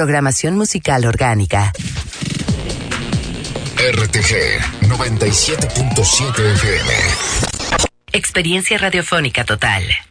Programación musical orgánica. RTG 97.7 FM. Experiencia radiofónica total.